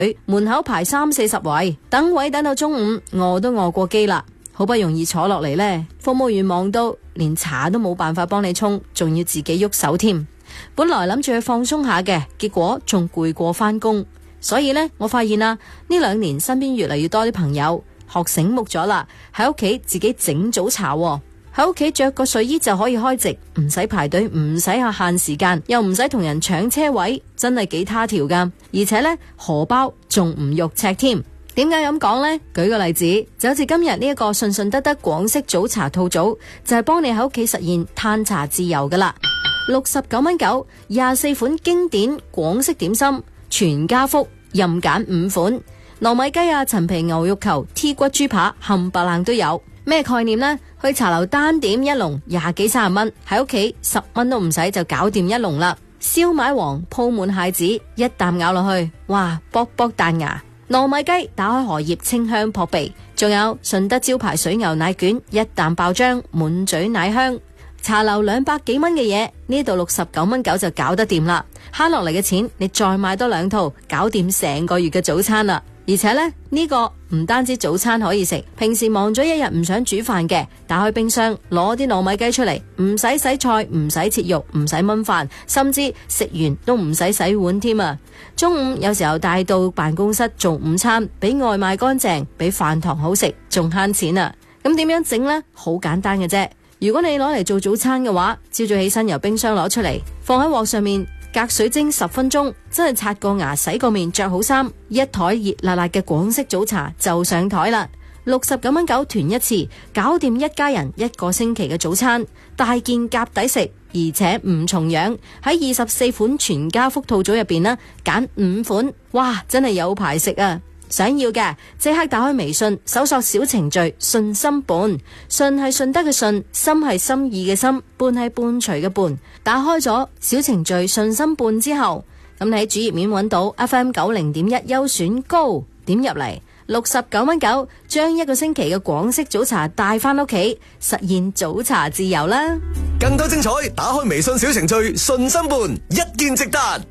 門口排30-40位，等位等到中午，餓都餓過機啦。好不容易坐落嚟呢，服務員忙到連茶都冇辦法幫你沖，仲要自己喐手添。本來諗住去放鬆下嘅，結果仲攰過返工。所以呢，我發現啦，呢2年身邊越嚟越多啲朋友學醒目咗啦，喺屋企自己整早茶喎。喺屋企着個睡衣就可以開席，唔使排隊，唔使限時間，又唔使同人搶車位，真係幾他條噶。而且呢，荷包仲唔肉赤添。點解咁講呢？舉個例子，就好似今日呢一個順順德德廣式早茶套組，就係幫你喺屋企實現嘆茶自由噶啦。69蚊9 24款經典廣式點心，全家福，任揀5款，糯米雞啊、陳皮牛肉球、T 骨豬扒冚唪唥都有。咩概念呢？去茶樓單點一籠20幾30蚊，喺屋企10蚊都唔使就搞掂一籠啦。燒賣王鋪滿蟹子，一啖咬落去，哇，卜卜彈牙。糯米雞打開荷葉，清香撲鼻。仲有順德招牌水牛奶卷，一啖爆漿，滿嘴奶香。茶樓200幾蚊嘅嘢，呢度69蚊9就搞得掂啦。慳落嚟嘅錢，你再買多2套，搞掂成個月嘅早餐啦。而且呢個唔單止早餐可以食，平時忙咗一日唔想煮飯嘅，打開冰箱攞啲糯米雞出嚟，唔使洗菜，唔使切肉，唔使燜飯，甚至食完都唔使洗碗添啊！中午有時候帶到辦公室做午餐，比外賣乾淨，比飯堂好食，仲慳錢啊！咁點樣整呢？好簡單嘅啫。如果你攞嚟做早餐嘅話，朝早起身由冰箱攞出嚟，放喺鑊上面隔水蒸10分鐘，真係刷個牙、洗個面、着好衫，一枱熱辣辣嘅廣式早茶就上枱啦。69蚊9團一次，搞掂一家人1個星期嘅早餐，大件夾抵食，而且唔重樣。喺24款全家福套組入邊呢，揀5款，哇，真係有排食啊！想要嘅即刻打開微信，搜索小程序順心伴，順係順德嘅順，心係心意嘅心，伴係伴隨嘅伴。打開咗小程序順心伴之後，咁你喺主頁面揾到 FM 90.1優選高，點入嚟69蚊9，將1個星期嘅廣式早茶帶翻屋企，實現早茶自由啦！ 更多精彩，打開微信小程序順心伴，一見即達。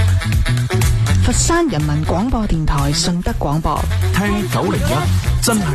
佛山人民廣播電台順德廣播， 聽901真係